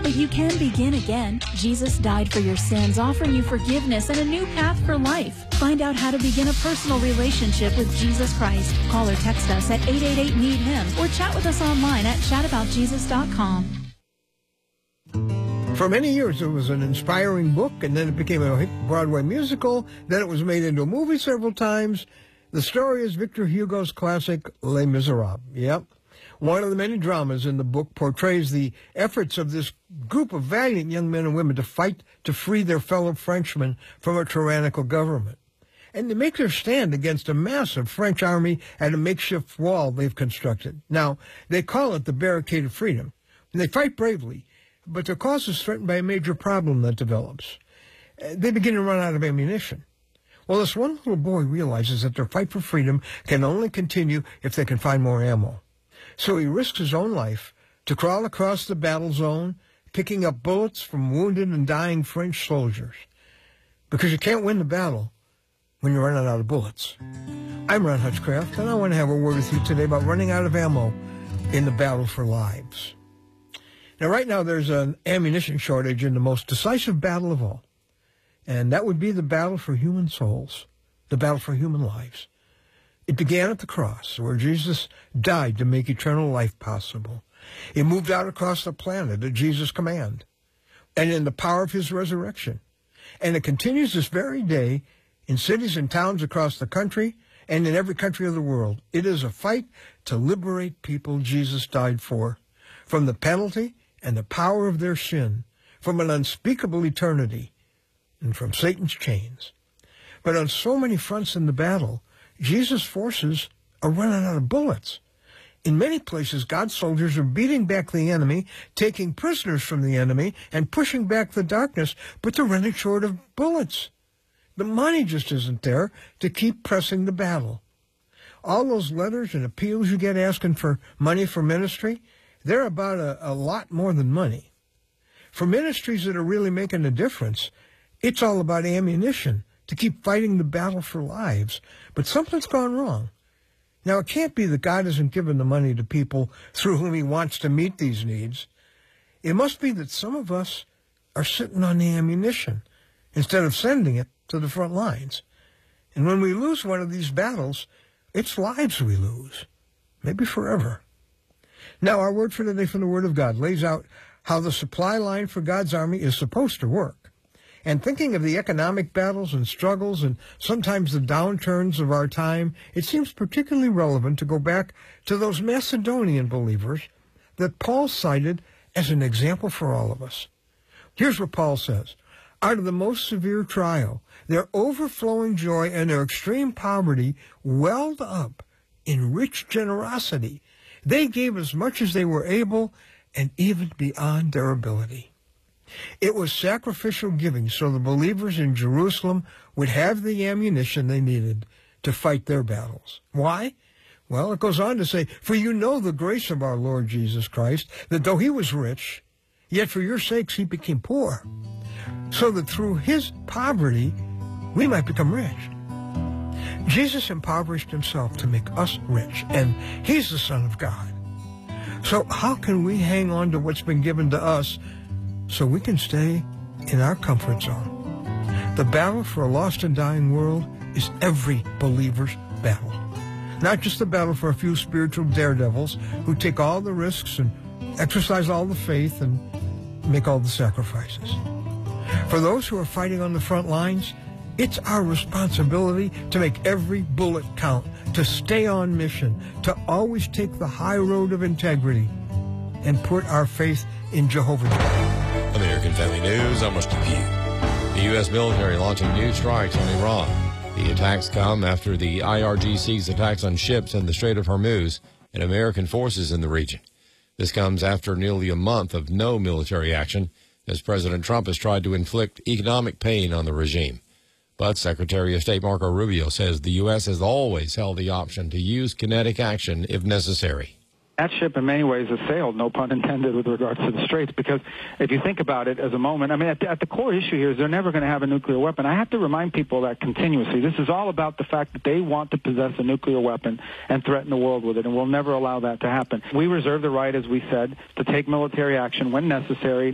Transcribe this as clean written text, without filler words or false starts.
But you can begin again. Jesus died for your sins, offering you forgiveness and a new path for life. Find out how to begin a personal relationship with Jesus Christ. Call or text us at 888-NEED-HIM or chat with us online at chataboutjesus.com. For many years, it was an inspiring book, and then it became a hit Broadway musical. Then it was made into a movie several times. The story is Victor Hugo's classic Les Miserables. Yep. One of the many dramas in the book portrays the efforts of this group of valiant young men and women to fight to free their fellow Frenchmen from a tyrannical government. And they make their stand against a massive French army at a makeshift wall they've constructed. Now, they call it the Barricade of Freedom, and they fight bravely, but their cause is threatened by a major problem that develops. They begin to run out of ammunition. Well, this one little boy realizes that their fight for freedom can only continue if they can find more ammo. So he risks his own life to crawl across the battle zone, picking up bullets from wounded and dying French soldiers. Because you can't win the battle when you're running out of bullets. I'm Ron Hutchcraft, and I want to have a word with you today about running out of ammo in the battle for lives. Now, right now, there's an ammunition shortage in the most decisive battle of all. And that would be the battle for human souls, the battle for human lives. It began at the cross, where Jesus died to make eternal life possible. It moved out across the planet at Jesus' command, and in the power of his resurrection. And it continues this very day in cities and towns across the country and in every country of the world. It is a fight to liberate people Jesus died for, from the penalty and the power of their sin, from an unspeakable eternity, and from Satan's chains. But on so many fronts in the battle, Jesus' forces are running out of bullets. In many places, God's soldiers are beating back the enemy, taking prisoners from the enemy, and pushing back the darkness, but they're running short of bullets. The money just isn't there to keep pressing the battle. All those letters and appeals you get asking for money for ministry, they're about a lot more than money. For ministries that are really making a difference, it's all about ammunition to keep fighting the battle for lives. But something's gone wrong. Now, it can't be that God hasn't given the money to people through whom he wants to meet these needs. It must be that some of us are sitting on the ammunition instead of sending it to the front lines. And when we lose one of these battles, it's lives we lose, maybe forever. Now, our word for today from the Word of God lays out how the supply line for God's army is supposed to work. And thinking of the economic battles and struggles and sometimes the downturns of our time, it seems particularly relevant to go back to those Macedonian believers that Paul cited as an example for all of us. Here's what Paul says. Out of the most severe trial, their overflowing joy and their extreme poverty welled up in rich generosity. They gave as much as they were able and even beyond their ability. It was sacrificial giving so the believers in Jerusalem would have the ammunition they needed to fight their battles. Why? Well, it goes on to say, for you know the grace of our Lord Jesus Christ, that though he was rich, yet for your sakes he became poor, so that through his poverty we might become rich. Jesus impoverished himself to make us rich, and he's the Son of God. So how can we hang on to what's been given to us so we can stay in our comfort zone? The battle for a lost and dying world is every believer's battle. Not just the battle for a few spiritual daredevils who take all the risks and exercise all the faith and make all the sacrifices. For those who are fighting on the front lines, it's our responsibility to make every bullet count, to stay on mission, to always take the high road of integrity, and put our faith in Jehovah. American Family News, I'm Rusty Pugh. The U.S. military launching new strikes on Iran. The attacks come after the IRGC's attacks on ships in the Strait of Hormuz and American forces in the region. This comes after nearly a month of no military action, as President Trump has tried to inflict economic pain on the regime. But Secretary of State Marco Rubio says the U.S. has always held the option to use kinetic action if necessary. That ship in many ways has sailed, no pun intended, with regards to the Straits, because if you think about it as a moment, I mean, at the core issue here is they're never going to have a nuclear weapon. I have to remind people that continuously. This is all about the fact that they want to possess a nuclear weapon and threaten the world with it, and we'll never allow that to happen. We reserve the right, as we said, to take military action when necessary,